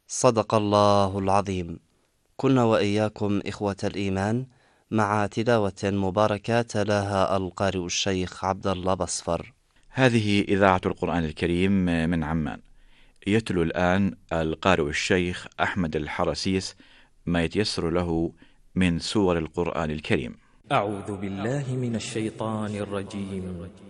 صدق الله العظيم. كنا وإياكم إخوة الإيمان مع تلاوة مباركة تلاها القارئ الشيخ عبد الله بصفر. هذه إذاعة القرآن الكريم من عمان. يتلو الآن القارئ الشيخ أحمد الحرسيس ما يتيسر له من سور القرآن الكريم. أعوذ بالله من الشيطان الرجيم.